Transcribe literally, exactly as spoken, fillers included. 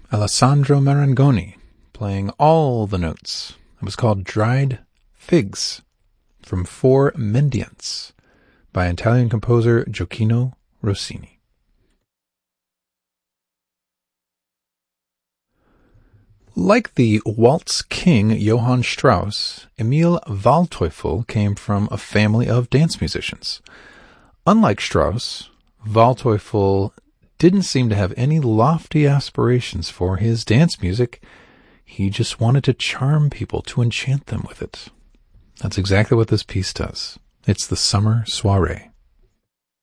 Alessandro Marangoni, playing all the notes. It was called Dried Figs, from Four Mendiants, by Italian composer Gioacchino Rossini. Like the waltz king Johann Strauss, Emil Waldteufel came from a family of dance musicians. Unlike Strauss, Waldteufel didn't seem to have any lofty aspirations for his dance music. He just wanted to charm people, to enchant them with it. That's exactly what this piece does. It's the Summer Soiree.